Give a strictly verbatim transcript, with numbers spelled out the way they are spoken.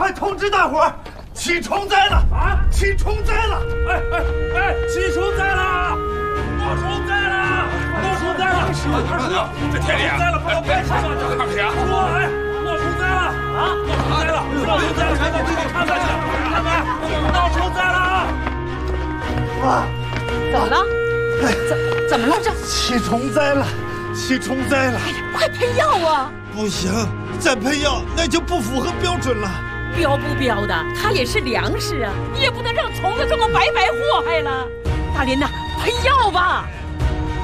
快通知大伙儿，起虫灾了啊！起虫灾了！ 哎哎哎，起虫灾了！落虫灾了！落虫灾了！二叔， 这田里啊， 灾了，快到白山上去！ 看谁啊？ 说，哎，落虫灾了啊！落虫灾了！落虫灾了！快到地里看看去！看看，落虫灾了啊！ 妈， 怎么了？怎怎么了这？ 起虫灾了！起虫灾了！ 哎呀，快喷药啊！ 不行，再喷药那就不符合标准了。 标不标的，它也是粮食啊，你也不能让虫子这么白白祸害了。大林呐，喷药吧！